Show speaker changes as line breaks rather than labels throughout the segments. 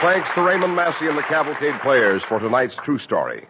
thanks to Raymond Massey and the Cavalcade Players for tonight's true story.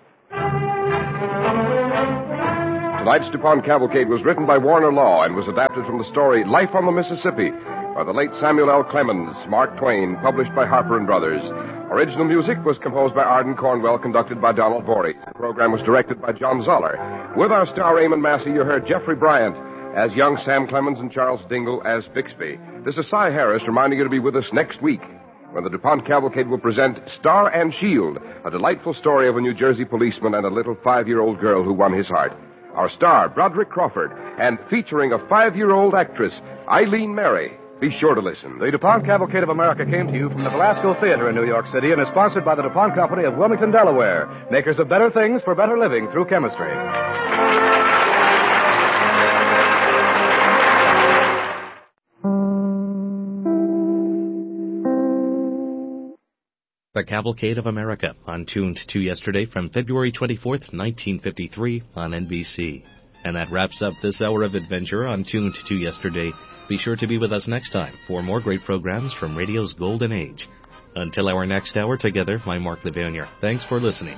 Tonight's DuPont Cavalcade was written by Warner Law and was adapted from the story Life on the Mississippi by the late Samuel L. Clemens, Mark Twain, published by Harper & Brothers. Original music was composed by Arden Cornwell, conducted by Donald Vorey. The program was directed by John Zoller. With our star Raymond Massey, you heard Jeffrey Bryant as young Sam Clemens and Charles Dingle as Bixby. This is Cy Harris reminding you to be with us next week when the DuPont Cavalcade will present Star and Shield, a delightful story of a New Jersey policeman and a little 5-year-old girl who won his heart. Our star, Broderick Crawford, and featuring a 5-year-old actress, Eileen Mary. Be sure to listen.
The DuPont Cavalcade of America came to you from the Velasco Theater in New York City and is sponsored by the DuPont Company of Wilmington, Delaware, makers of better things for better living through chemistry.
The Cavalcade of America on Tuned to Yesterday from February 24th, 1953 on NBC. And that wraps up this hour of adventure on Tuned to Yesterday. Be sure to be with us next time for more great programs from radio's golden age. Until our next hour together, I'm Mark Levanier. Thanks for listening.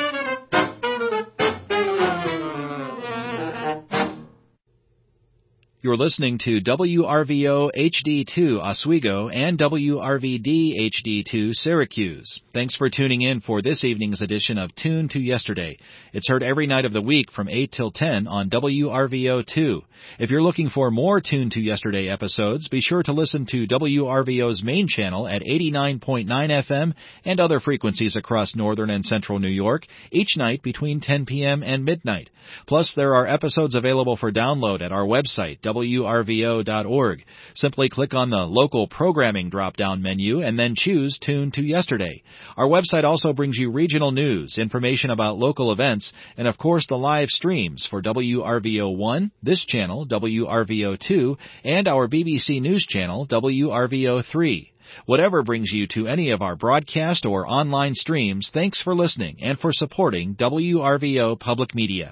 You're listening to WRVO HD2 Oswego and WRVD HD2 Syracuse. Thanks for tuning in for this evening's edition of Tune to Yesterday. It's heard every night of the week from 8 till 10 on WRVO2. If you're looking for more Tune to Yesterday episodes, be sure to listen to WRVO's main channel at 89.9 FM and other frequencies across northern and central New York each night between 10 p.m. and midnight. Plus, there are episodes available for download at our website, WRVO.org. Simply click on the Local Programming drop-down menu and then choose Tune to Yesterday. Our website also brings you regional news, information about local events, and of course the live streams for WRVO1, this channel, WRVO2, and our BBC News channel, WRVO3. Whatever brings you to any of our broadcast or online streams, thanks for listening and for supporting WRVO Public Media.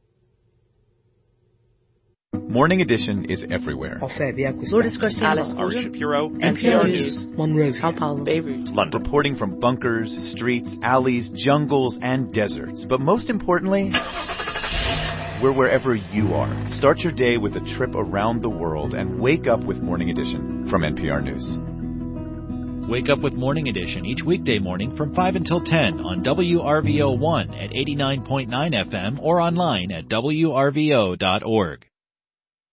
Morning Edition is everywhere.
Lourdes Garcia,
Ari Shapiro,
NPR News, Monroe, Sao Paulo, Beirut,
London. Reporting from bunkers, streets, alleys, jungles, and deserts. But most importantly, we're wherever you are. Start your day with a trip around the world and wake up with Morning Edition from NPR News.
Wake up with Morning Edition each weekday morning from 5 until 10 on WRVO1 at 89.9 FM or online at WRVO.org.